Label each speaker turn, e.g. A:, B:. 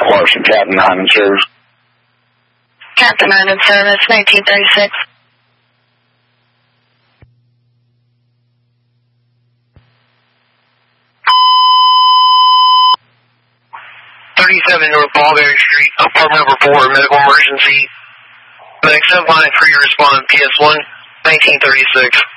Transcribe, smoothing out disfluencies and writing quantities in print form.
A: Larson, Captain 9 in service.
B: Captain 9 in service, 1936.
C: North Mulberry Street, apartment number 4, medical emergency. Medic 7 line 3, respond PS1, 1936.